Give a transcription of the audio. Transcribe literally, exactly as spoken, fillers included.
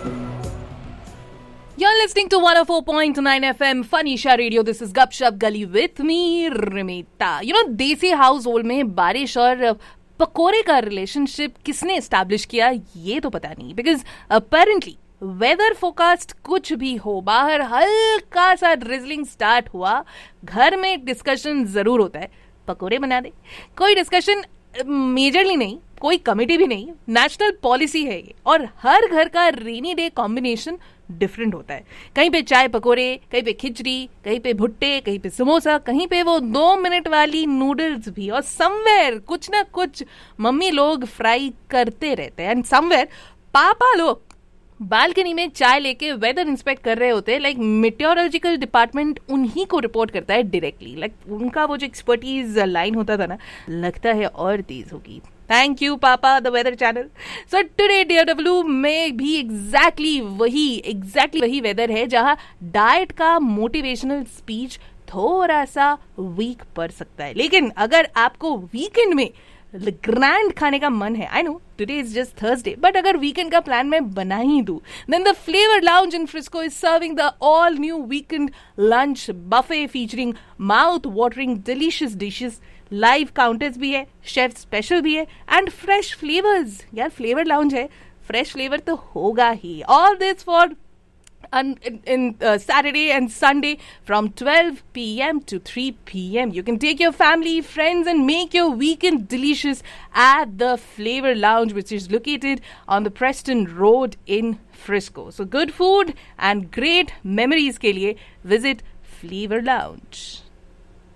You're listening to one oh four point nine F M Fanisha Radio. This is Gupshup Gali with me, Rimita. You know, देसी house hold में बारिश और पकोड़े का relationship किसने establish किया ये तो पता नहीं, बिकॉज अपेरेंटली वेदर फोरकास्ट कुछ भी हो, बाहर हल्का सा ड्रिजलिंग स्टार्ट हुआ, घर में एक डिस्कशन जरूर होता है, पकोड़े बना दे। कोई डिस्कशन मेजरली नहीं, कोई कमेटी भी नहीं, नेशनल पॉलिसी है ये, और हर घर का रेनी डे कॉम्बिनेशन डिफरेंट होता है। कहीं पे चाय पकोड़े, कहीं पे खिचड़ी, कहीं पे भुट्टे, कहीं पे समोसा, कहीं पे वो दो मिनट वाली नूडल्स भी, और समवेयर कुछ ना कुछ मम्मी लोग फ्राई करते रहते हैं। एंड समवेयर पापा लोग बालकनी में चाय लेके वेदर इंस्पेक्ट कर रहे होते हैं। लाइक मेटेरोलॉजिकल डिपार्टमेंट उन्हीं को रिपोर्ट करता है डायरेक्टली। लाइक उनका वो जो एक्सपर्टीज लाइन होता था ना, लगता है और तेज होगी। थैंक यू पापा, the weather channel. So today D W में भी एग्जैक्टली वही एग्जैक्टली वही वेदर है जहां डाइट का मोटिवेशनल स्पीच थोड़ा सा वीक पड़ सकता है। लेकिन अगर आपको वीकेंड में ग्रैंड खाने का मन है, I know today is just Thursday, but अगर वीकेंड का प्लान मैं बना ही दूं, then the flavour lounge in Frisco is serving the all new weekend lunch buffet featuring mouth watering delicious dishes. Live counters भी है, शेफ स्पेशल भी है, and fresh flavours. यार फ्लेवर लाउंज है, फ्रेश फ्लेवर तो होगा ही। All this for On, in, in uh, Saturday and Sunday from twelve p.m. to three p.m. You can take your family, friends and make your weekend delicious at the Flavor Lounge, which is located on the Preston Road in Frisco. So good food and great memories ke liye visit Flavor Lounge.